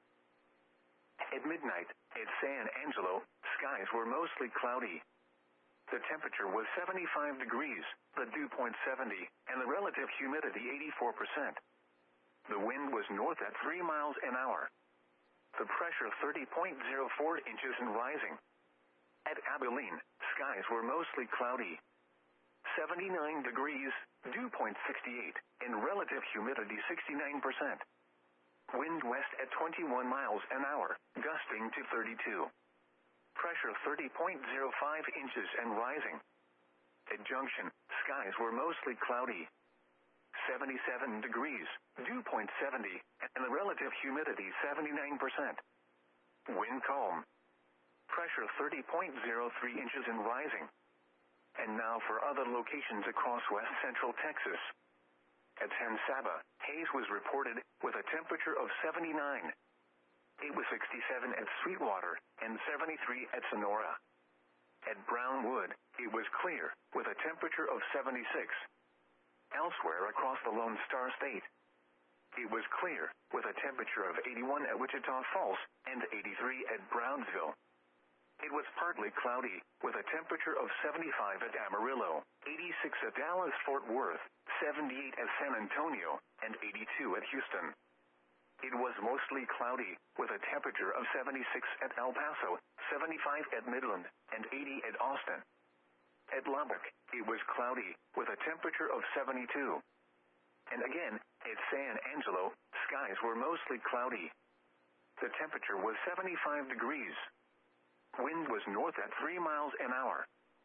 At midnight, at San Angelo, skies were mostly cloudy. The temperature was seventy-five degrees, the dew point seventy, and the relative humidity eighty-four percent. The wind was north at three miles an hour. The pressure thirty point zero four inches and rising. At Abilene, skies were mostly cloudy. seventy-nine degrees, dew point sixty-eight, and relative humidity sixty-nine percent. Wind west at twenty-one miles an hour, gusting to thirty-two. Pressure thirty point zero five inches and rising. At Junction, skies were mostly cloudy. seventy-seven degrees, dew point seventy, and the relative humidity seventy-nine percent. Wind calm. Pressure thirty point zero three inches and rising. And now for other locations across west central Texas. At San Saba, haze was reported with a temperature of seventy-nine. It was sixty-seven at Sweetwater and seventy-three at Sonora. At Brownwood, it was clear with a temperature of seventy-six. Elsewhere across the Lone Star State, it was clear with a temperature of eighty-one at Wichita Falls and eighty-three at Brownsville. It was partly cloudy, with a temperature of seventy-five at Amarillo, eighty-six at Dallas-Fort Worth, seventy-eight at San Antonio, and eighty-two at Houston. It was mostly cloudy, with a temperature of seventy-six at El Paso, seventy-five at Midland, and eighty at Austin. At Lubbock, it was cloudy, with a temperature of seventy-two. And again, at San Angelo, skies were mostly cloudy. The temperature was seventy-five degrees. Wind was north at three miles an hour.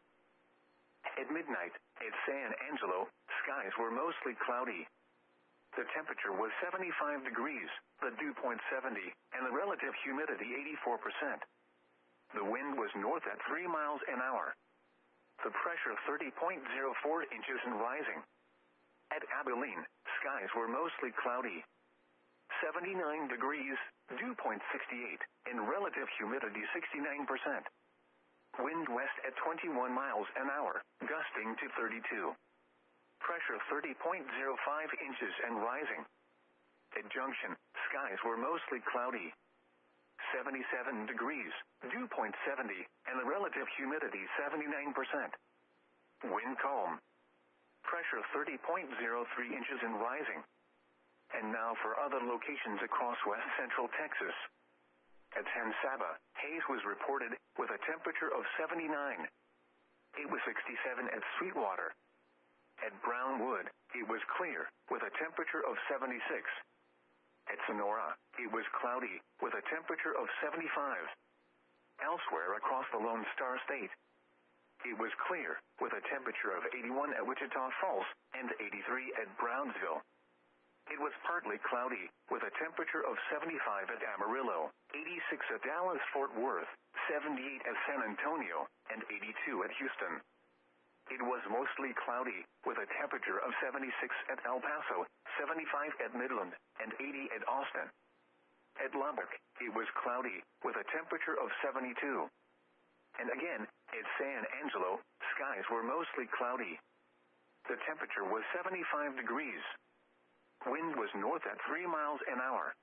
At midnight, at San Angelo, skies were mostly cloudy. The temperature was seventy-five degrees, the dew point seventy, and the relative humidity eighty-four percent. The wind was north at three miles an hour. The pressure thirty point zero four inches and rising. At Abilene, skies were mostly cloudy. seventy-nine degrees, dew point sixty-eight, and relative humidity sixty-nine percent. Wind west at twenty-one miles an hour, gusting to thirty-two. Pressure thirty point zero five inches and rising. At Junction, skies were mostly cloudy. seventy-seven degrees, dew point seventy, and the relative humidity seventy-nine percent. Wind calm. Pressure thirty point zero three inches and rising. And now for other locations across west central Texas. At San Saba, haze was reported with a temperature of seventy-nine. It was sixty-seven at Sweetwater. At Brownwood, it was clear with a temperature of seventy-six. At Sonora, it was cloudy with a temperature of seventy-five. Elsewhere across the Lone Star State, it was clear with a temperature of eighty-one at Wichita Falls and eighty-three at Brownsville. It was partly cloudy, with a temperature of seventy-five at Amarillo, eighty-six at Dallas-Fort Worth, seventy-eight at San Antonio, and eighty-two at Houston. It was mostly cloudy, with a temperature of seventy-six at El Paso, seventy-five at Midland, and eighty at Austin. At Lubbock, it was cloudy, with a temperature of seventy-two. And again, at San Angelo, skies were mostly cloudy. The temperature was seventy-five degrees. Wind was north at three miles an hour.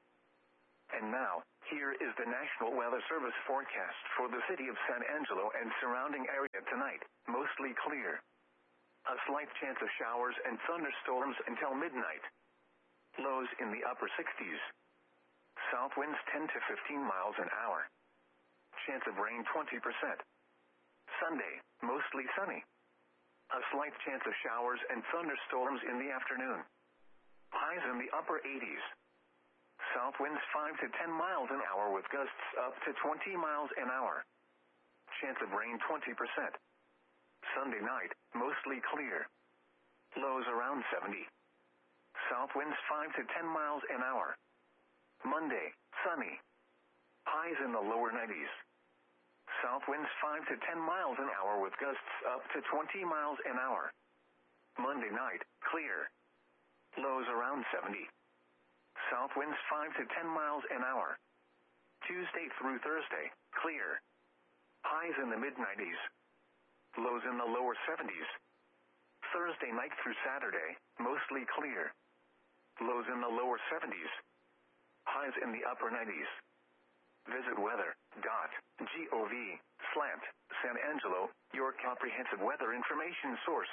And now, here is the National Weather Service forecast for the city of San Angelo and surrounding area tonight. Mostly clear. A slight chance of showers and thunderstorms until midnight. Lows in the upper sixties. South winds ten to fifteen miles an hour. Chance of rain twenty percent. Sunday, mostly sunny. A slight chance of showers and thunderstorms in the afternoon. Highs in the upper eighties. South winds five to ten miles an hour with gusts up to twenty miles an hour. Chance of rain twenty percent. Sunday night, mostly clear. Lows around seventy. South winds five to ten miles an hour. Monday, sunny. Highs in the lower nineties. South winds five to ten miles an hour with gusts up to twenty miles an hour. Monday night, clear. Lows around seventy. South winds five to ten miles an hour. Tuesday through Thursday, clear. Highs in the mid nineties. Lows in the lower seventies. Thursday night through Saturday, mostly clear. Lows in the lower seventies. Highs in the upper nineties. Visit weather dot gov slash San Angelo, your comprehensive weather information source.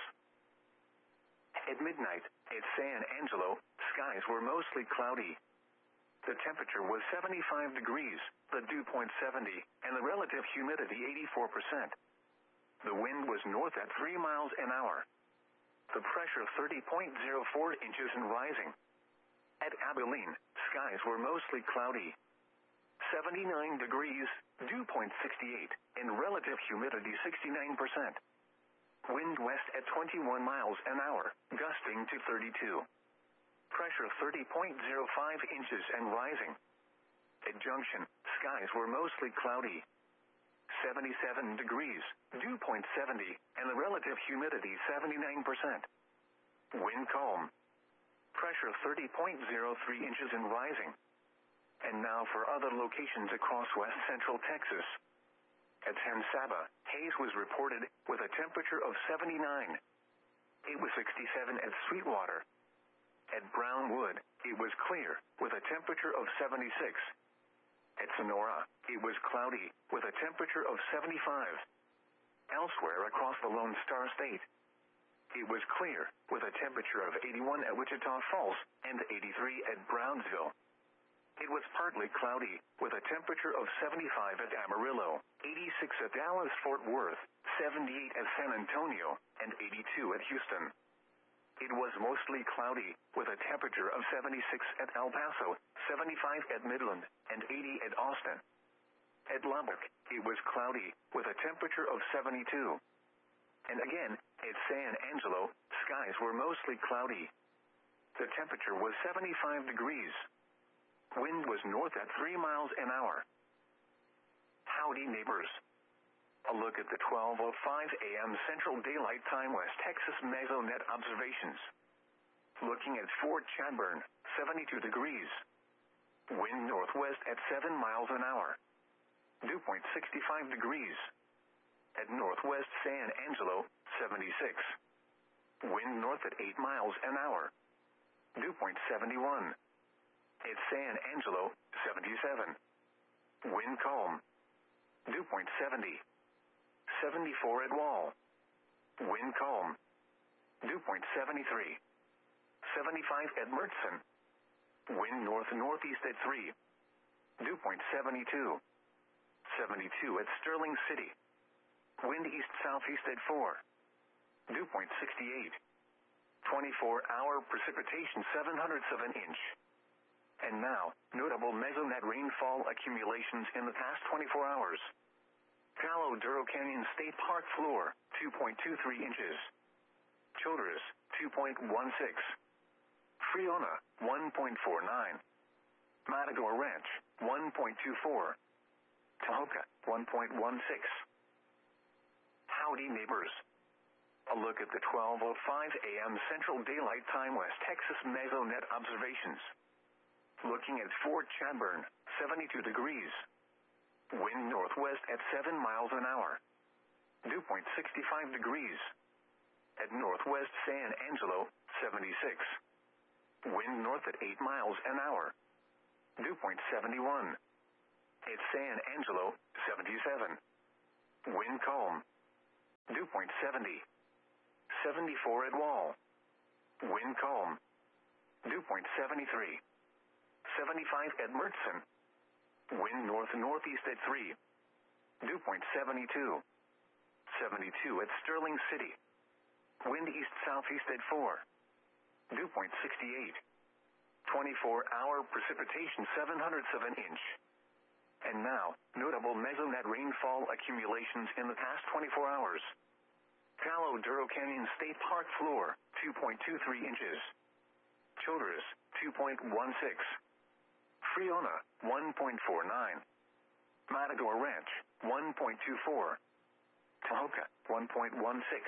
At midnight, at San Angelo, skies were mostly cloudy. The temperature was seventy-five degrees, the dew point seventy, and the relative humidity eighty-four percent. The wind was north at three miles an hour. The pressure thirty point zero four inches and rising. At Abilene, skies were mostly cloudy. seventy-nine degrees, dew point sixty-eight, and relative humidity sixty-nine percent. Wind west at twenty-one miles an hour, gusting to thirty-two. Pressure thirty point zero five inches and rising. At Junction, skies were mostly cloudy. seventy-seven degrees, dew point seventy, and the relative humidity seventy-nine percent. Wind calm. Pressure thirty point zero three inches and rising. And now for other locations across west central Texas. At San Saba, haze was reported with a temperature of seventy-nine. It was sixty-seven at Sweetwater. At Brownwood, it was clear with a temperature of seventy-six. At Sonora, it was cloudy with a temperature of seventy-five. Elsewhere across the Lone Star State, it was clear with a temperature of eighty-one at Wichita Falls and eighty-three at Brownsville. It was partly cloudy with a temperature of seventy-five at Amarillo, eighty-six at Dallas-Fort Worth, seventy-eight at San Antonio, and eighty-two at Houston. It was mostly cloudy with a temperature of seventy-six at El Paso, seventy-five at Midland, and eighty at Austin. At Lubbock, it was cloudy with a temperature of seventy-two. And again, at San Angelo, skies were mostly cloudy. The temperature was seventy-five degrees. Wind was north at three miles an hour. Howdy neighbors. A look at the twelve oh five a m Central Daylight Time West Texas Mesonet observations. Looking at Fort Chadbourne, seventy-two degrees. Wind northwest at seven miles an hour. Dew point sixty-five degrees. At northwest San Angelo, seventy-six. Wind north at eight miles an hour. Dew point seventy-one. At San Angelo, seventy-seven. Wind calm. Dew point seventy. seventy-four at Wall. Wind calm. Dew point seventy-three. seventy-five at Mertzon. Wind north-northeast at three. Dew point seventy-two. seventy-two at Sterling City. Wind east-southeast at four. Dew point sixty-eight. twenty-four hour precipitation seven hundredths of an inch. And now, notable Mesonet rainfall accumulations in the past twenty-four hours. Palo Duro Canyon State Park floor, two point two three inches. Childress, two point one six. Friona, one point four nine. Matador Ranch, one point two four. Tahoka, one point one six. Howdy neighbors. A look at the twelve oh five a m Central Daylight Time West Texas Mesonet observations. Looking at Fort Chadbourne, seventy-two degrees. Wind northwest at seven miles an hour. Dew point sixty-five degrees. At Northwest San Angelo, seventy-six. Wind north at eight miles an hour. Dew point seventy-one. At San Angelo, seventy-seven. Wind calm. Dew point seventy. seventy-four at Wall. Wind calm. Dew point seventy-three. seventy-five at Murchison. Wind north-northeast at three. Dew point seventy-two. seventy-two at Sterling City. Wind east-southeast at four. Dew point sixty-eight. twenty-four hour precipitation seven hundredths of an inch. And now, notable mesonet rainfall accumulations in the past twenty-four hours. Palo Duro Canyon State Park floor, two point two three inches. Childress, two point one six. Friona, one point four nine. Matador Ranch, one point two four. Tahoka, one point one six.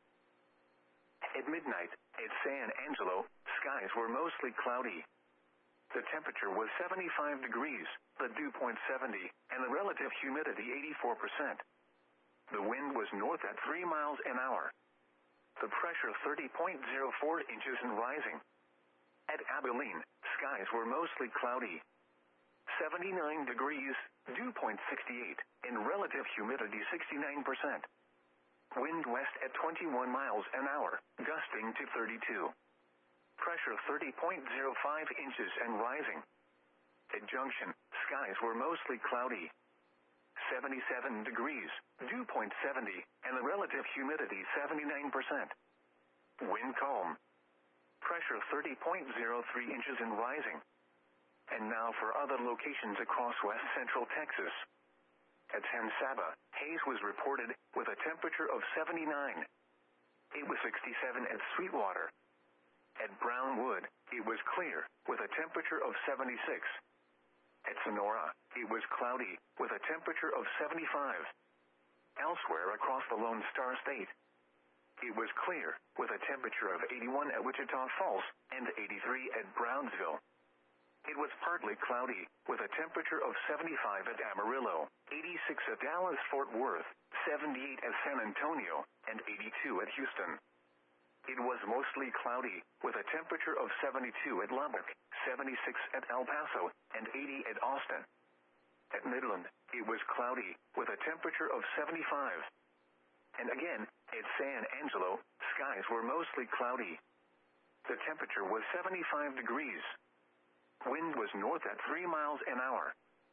At midnight, at San Angelo, skies were mostly cloudy. The temperature was seventy-five degrees, the dew point seventy, and the relative humidity eighty-four percent. The wind was north at three miles an hour. The pressure thirty point zero four inches and rising. At Abilene, skies were mostly cloudy. seventy-nine degrees, dew point sixty-eight, and relative humidity sixty-nine percent. Wind west at twenty-one miles an hour, gusting to thirty-two. Pressure thirty point zero five inches and rising. At Junction, skies were mostly cloudy. seventy-seven degrees, dew point seventy, and the relative humidity seventy-nine percent. Wind calm. Pressure thirty point zero three inches and rising. And now for other locations across west central Texas. At San Saba, haze was reported with a temperature of seventy-nine. It was sixty-seven at Sweetwater. At Brownwood, it was clear with a temperature of seventy-six. At Sonora, it was cloudy with a temperature of seventy-five. Elsewhere across the Lone Star State, it was clear with a temperature of eighty-one at Wichita Falls and eighty-three at Brownsville. It was partly cloudy, with a temperature of seventy-five at Amarillo, eighty-six at Dallas-Fort Worth, seventy-eight at San Antonio, and eighty-two at Houston. It was mostly cloudy, with a temperature of seventy-two at Lubbock, seventy-six at El Paso, and eighty at Austin. At Midland, it was cloudy, with a temperature of seventy-five. And again, at San Angelo, skies were mostly cloudy. The temperature was seventy-five degrees. Wind was north at three miles an hour.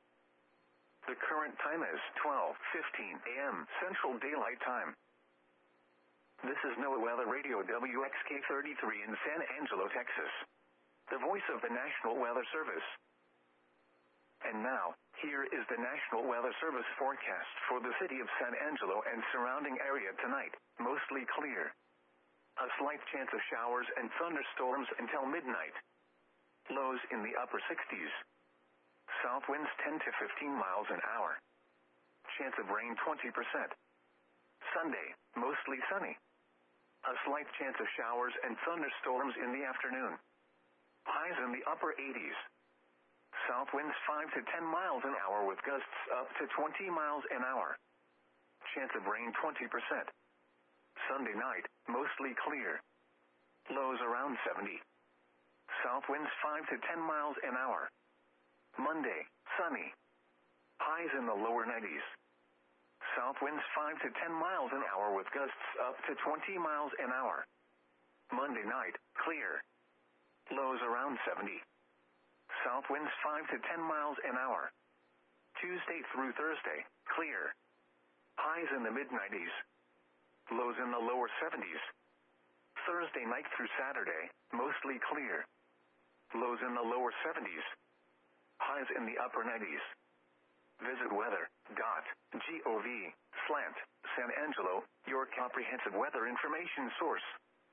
The current time is twelve fifteen a m Central Daylight Time. This is NOAA Weather Radio W X K thirty-three in San Angelo, Texas. The voice of the National Weather Service. And now, here is the National Weather Service forecast for the city of San Angelo and surrounding area tonight. Mostly clear. A slight chance of showers and thunderstorms until midnight. Lows in the upper sixties. South winds ten to fifteen miles an hour. Chance of rain twenty percent. Sunday, mostly sunny. A slight chance of showers and thunderstorms in the afternoon. Highs in the upper eighties. South winds five to ten miles an hour with gusts up to twenty miles an hour. Chance of rain twenty percent. Sunday night, mostly clear. Lows around seventy. South winds five to ten miles an hour. Monday, sunny. Highs in the lower nineties. South winds five to ten miles an hour with gusts up to twenty miles an hour. Monday night, clear. Lows around seventy. South winds five to ten miles an hour. Tuesday through Thursday, clear. Highs in the mid nineties. Lows in the lower seventies. Thursday night through Saturday, mostly clear. Lows in the lower seventies. Highs in the upper nineties. Visit weather dot gov slash San Angelo, your comprehensive weather information source.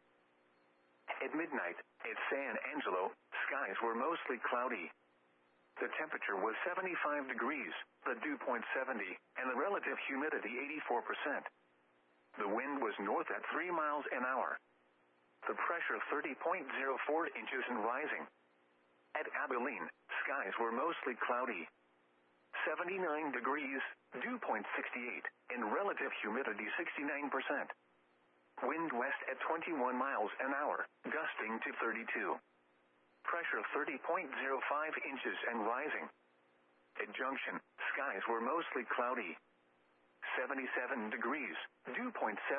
At midnight, at San Angelo, skies were mostly cloudy. The temperature was seventy-five degrees, the dew point seventy, and the relative humidity eighty-four percent. The wind was north at three miles an hour. The pressure thirty point zero four inches and rising. At Abilene, skies were mostly cloudy. seventy-nine degrees, dew point sixty-eight, and relative humidity sixty-nine percent. Wind west at twenty-one miles an hour, gusting to thirty-two. Pressure thirty point zero five inches and rising. At Junction, skies were mostly cloudy. seventy-seven degrees, dew point seven.